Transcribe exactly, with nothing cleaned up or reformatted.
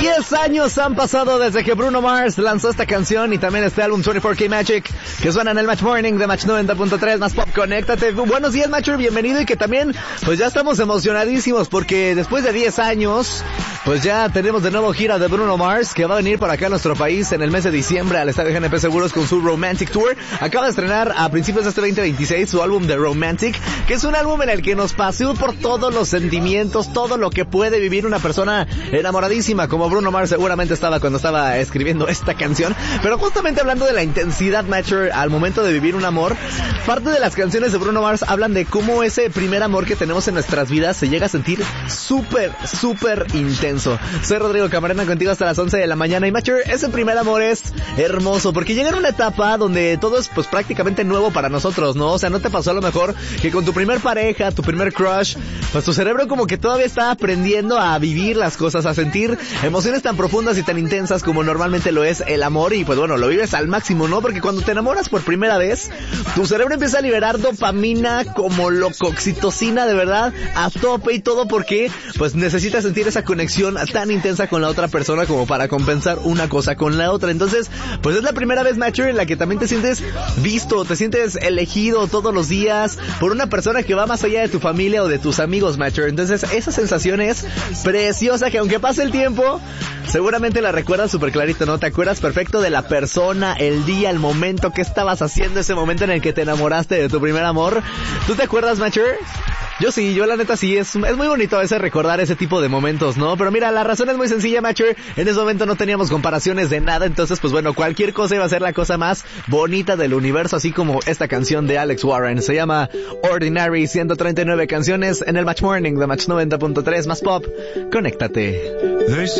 Diez años han pasado desde que Bruno Mars lanzó esta canción y también este álbum veinticuatro K Magic que suena en el Match Morning de Match noventa punto tres más Pop. Conéctate. Buenos días, Matcher, bienvenido, y que también pues ya estamos emocionadísimos porque después de diez años pues ya tenemos de nuevo gira de Bruno Mars que va a venir para acá a nuestro país en el mes de diciembre al Estadio G N P Seguros con su Romantic Tour. Acaba de estrenar a principios de este veinte veintiséis su álbum The Romantic, que es un álbum en el que nos paseó por todos los sentimientos, todo lo que puede vivir una persona enamoradísima como Bruno Mars seguramente estaba cuando estaba escribiendo esta canción. Pero justamente hablando de la intensidad, Matcher, al momento de vivir un amor, parte de las canciones de Bruno Mars hablan de cómo ese primer amor que tenemos en nuestras vidas se llega a sentir súper, súper intenso. Soy Rodrigo Camarena contigo hasta las once de la mañana y Matcher, ese primer amor es hermoso porque llega en una etapa donde todo es pues prácticamente nuevo para nosotros, ¿no? O sea, ¿no te pasó a lo mejor que con tu primer pareja, tu primer crush, pues tu cerebro como que todavía está aprendiendo a vivir las cosas, a sentir emociones tan profundas y tan intensas como normalmente lo es el amor? Y pues bueno, lo vives al máximo, ¿no? Porque cuando te enamoras por primera vez, tu cerebro empieza a liberar dopamina como loco, oxitocina de verdad a tope y todo porque pues necesitas sentir esa conexión tan intensa con la otra persona como para compensar una cosa con la otra. Entonces, pues es la primera vez, Matcher, en la que también te sientes visto, te sientes elegido todos los días por una persona que va más allá de tu familia o de tus amigos, Matcher. Entonces, esa sensación es preciosa que aunque pase el tiempo, seguramente la recuerdas súper clarito, ¿no? Te acuerdas perfecto de la persona, el día, el momento, qué estabas haciendo, ese momento en el que te enamoraste de tu primer amor. ¿Tú te acuerdas, Matcher? Yo sí, yo la neta sí, es, es muy bonito a veces recordar ese tipo de momentos, ¿no? Pero mira, la razón es muy sencilla, Matcher. En ese momento no teníamos comparaciones de nada, entonces pues bueno, cualquier cosa iba a ser la cosa más bonita del universo, así como esta canción de Alex Warren. Se llama Ordinary, ciento treinta y nueve canciones en el Match Morning de Match noventa punto tres más Pop. Conéctate.